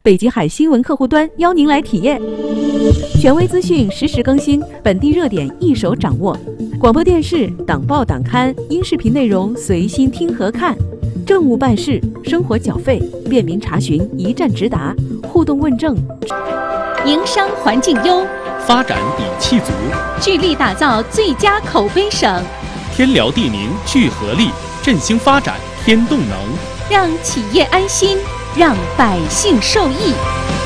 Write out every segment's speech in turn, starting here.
北极海新闻客户端邀您来体验。权威资讯实时更新，本地热点一手掌握。广播电视、党报党刊、音视频内容随心听和看。政务办事、生活缴费便民查询，一站直达，互动问政。 营商环境优， 发展底气足， 聚力打造最佳口碑省。 天辽地宁聚合力，振兴发展添动能， 让企业安心，让百姓受益。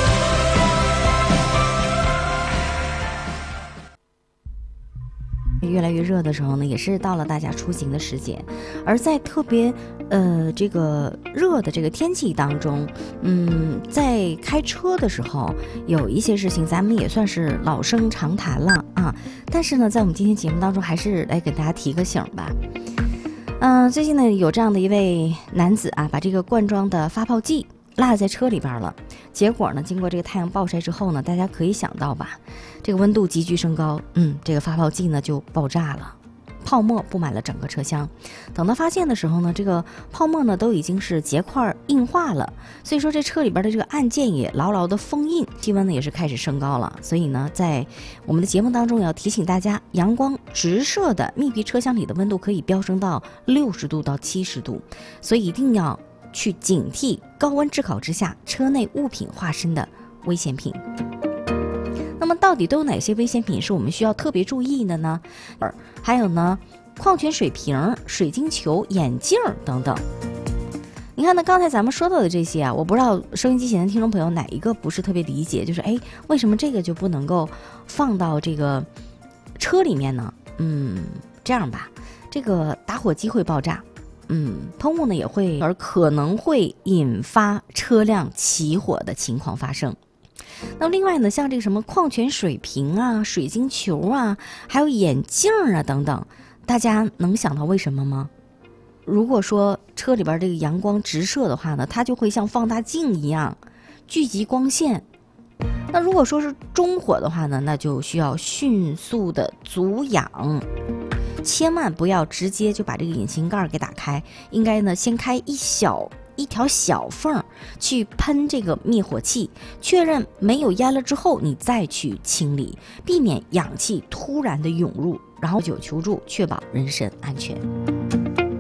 越来越热的时候呢，也是到了大家出行的时节，而在特别这个热的这个天气当中，在开车的时候，有一些事情咱们也算是老生常谈了啊。但是呢，在我们今天节目当中，还是来给大家提个醒吧。最近呢，有这样的一位男子啊，把这个罐装的发泡剂落在车里边了，结果呢，经过这个太阳暴晒之后呢，大家可以想到吧，这个温度急剧升高，这个发泡剂呢就爆炸了，泡沫布满了整个车厢。等到发现的时候呢，这个泡沫呢都已经是结块硬化了，所以说这车里边的这个按键也牢牢的封印，气温呢也是开始升高了。所以呢，在我们的节目当中要提醒大家，阳光直射的密闭车厢里的温度可以飙升到60度到70度，所以一定要去警惕高温炙烤之下车内物品化身的危险品。那么到底都有哪些危险品是我们需要特别注意的呢？还有呢，矿泉水瓶、水晶球、眼镜等等。你看呢，刚才咱们说到的这些啊，我不知道收音机前的听众朋友哪一个不是特别理解，就是为什么这个就不能够放到这个车里面呢？这样吧，这个打火机会爆炸，喷雾呢也会，而可能会引发车辆起火的情况发生。那另外呢，像这个什么矿泉水瓶啊、水晶球啊，还有眼镜啊等等，大家能想到为什么吗？如果说车里边这个阳光直射的话呢，它就会像放大镜一样聚集光线。那如果说是中火的话呢，那就需要迅速的阻氧。千万不要直接就把这个引擎盖给打开，应该呢先开一条小缝去喷这个灭火器，确认没有烟了之后，你再去清理，避免氧气突然的涌入，然后求助，确保人身安全。